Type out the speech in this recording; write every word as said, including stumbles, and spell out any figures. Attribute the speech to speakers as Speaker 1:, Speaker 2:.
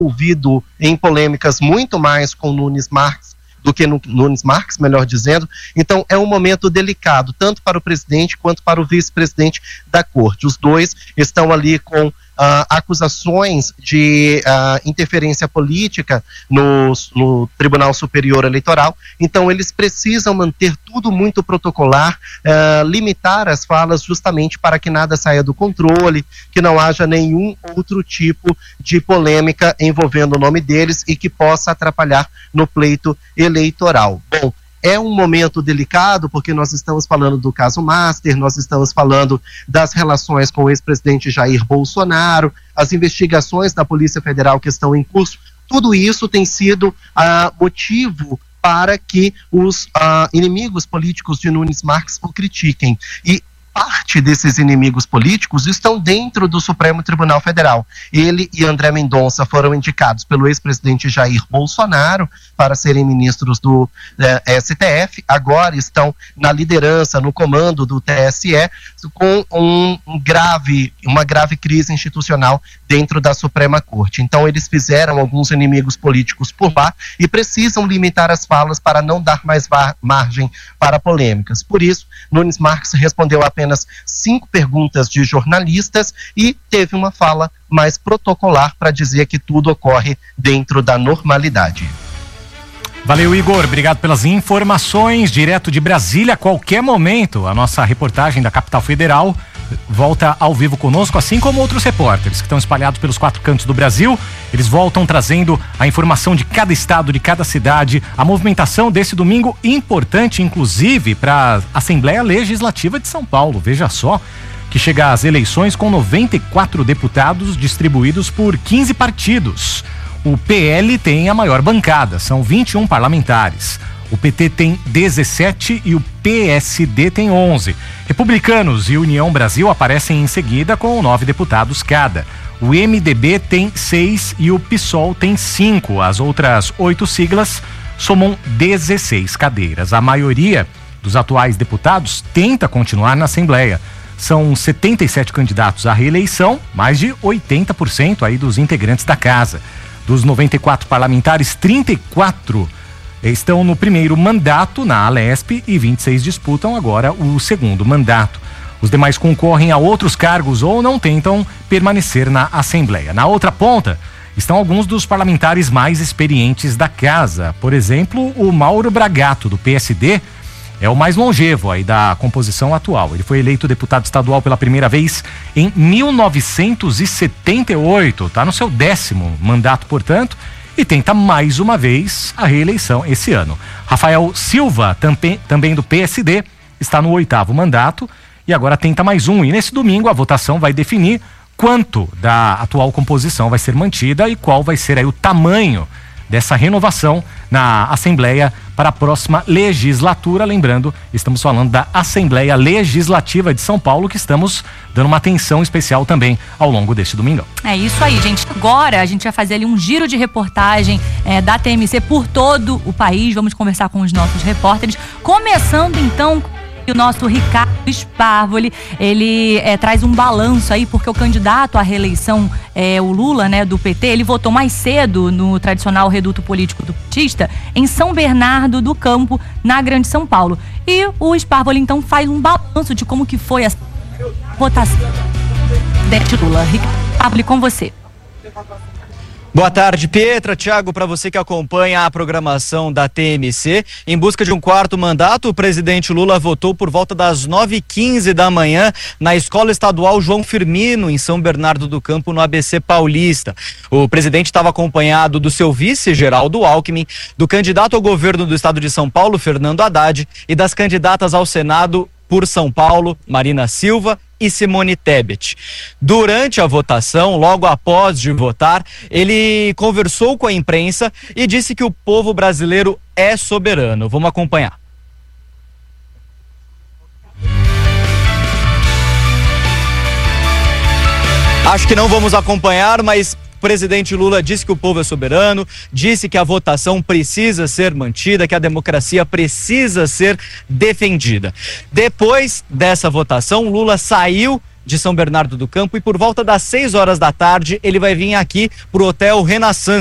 Speaker 1: envolvido em polêmicas muito mais com Nunes Marques do que no Nunes Marques, melhor dizendo. Então é um momento delicado, tanto para o presidente quanto para o vice-presidente da corte. Os dois estão ali com uh, acusações de uh, interferência política no, no Tribunal Superior Eleitoral, então eles precisam manter tudo muito protocolar, uh, limitar as falas justamente para que nada saia do controle, que não haja nenhum outro tipo de polêmica envolvendo o nome deles e que possa atrapalhar no pleito eleitoral. Bom, é um momento delicado porque nós estamos falando do caso Master, nós estamos falando das relações com o ex-presidente Jair Bolsonaro, as investigações da Polícia Federal que estão em curso, tudo isso tem sido uh, motivo para que os uh, inimigos políticos de Nunes Marques o critiquem. E parte desses inimigos políticos estão dentro do Supremo Tribunal Federal. Ele e André Mendonça foram indicados pelo ex-presidente Jair Bolsonaro para serem ministros do eh, S T F, agora estão na liderança, no comando do T S E, com um, um grave, uma grave crise institucional dentro da Suprema Corte. Então eles fizeram alguns inimigos políticos por lá e precisam limitar as falas para não dar mais margem para polêmicas. Por isso, Nunes Marques respondeu apenas cinco perguntas de jornalistas e teve uma fala mais protocolar para dizer que tudo ocorre dentro da normalidade.
Speaker 2: Valeu, Igor, obrigado pelas informações, direto de Brasília. A qualquer momento a nossa reportagem da Capital Federal volta ao vivo conosco, assim como outros repórteres que estão espalhados pelos quatro cantos do Brasil. Eles voltam trazendo a informação de cada estado, de cada cidade, a movimentação desse domingo importante, inclusive para a Assembleia Legislativa de São Paulo. Veja só, que chega às eleições com noventa e quatro deputados distribuídos por quinze partidos. O P L tem a maior bancada, são vinte e um parlamentares. O P T tem dezessete e o P S D tem onze. Republicanos e União Brasil aparecem em seguida com nove deputados cada. O M D B tem seis e o PSOL tem cinco. As outras oito siglas somam dezesseis cadeiras. A maioria dos atuais deputados tenta continuar na Assembleia. São setenta e sete candidatos à reeleição, mais de oitenta por cento aí dos integrantes da casa. Dos noventa e quatro parlamentares, trinta e quatro estão no primeiro mandato na Alesp e vinte e seis disputam agora o segundo mandato. Os demais concorrem a outros cargos ou não tentam permanecer na Assembleia. Na outra ponta estão alguns dos parlamentares mais experientes da casa. Por exemplo, o Mauro Bragato, do P S D, é o mais longevo aí da composição atual. Ele foi eleito deputado estadual pela primeira vez em mil novecentos e setenta e oito. Está no seu décimo mandato, portanto, e tenta mais uma vez a reeleição esse ano. Rafael Silva, também, também do P S D, está no oitavo mandato e agora tenta mais um. E nesse domingo a votação vai definir quanto da atual composição vai ser mantida e qual vai ser aí o tamanho dessa renovação na Assembleia para a próxima legislatura. Lembrando, estamos falando da Assembleia Legislativa de São Paulo, que estamos dando uma atenção especial também ao longo deste domingão.
Speaker 3: É isso aí, gente. Agora a gente vai fazer ali um giro de reportagem é, da T M C por todo o país. Vamos conversar com os nossos repórteres, começando então o nosso Ricardo Sparvoli. Ele é, traz um balanço aí, porque o candidato à reeleição, é, o Lula, né, do P T, ele votou mais cedo no tradicional reduto político do petista em São Bernardo do Campo, na Grande São Paulo. E o Sparvoli então faz um balanço de como que foi a votação de Lula. Ricardo Sparvoli, com você.
Speaker 4: Boa tarde, Pietra, Thiago, para você que acompanha a programação da T M C. Em busca de um quarto mandato, o presidente Lula votou por volta das nove e quinze da manhã na Escola Estadual João Firmino, em São Bernardo do Campo, no A B C Paulista. O presidente estava acompanhado do seu vice, Geraldo Alckmin, do candidato ao governo do estado de São Paulo, Fernando Haddad, e das candidatas ao Senado por São Paulo, Marina Silva e Simone Tebet. Durante a votação, logo após de votar, ele conversou com a imprensa e disse que o povo brasileiro é soberano. Vamos acompanhar. Acho que não vamos acompanhar, mas o presidente Lula disse que o povo é soberano, disse que a votação precisa ser mantida, que a democracia precisa ser defendida. Depois dessa votação, Lula saiu de São Bernardo do Campo, e por volta das seis horas da tarde ele vai vir aqui pro Hotel Renaissance.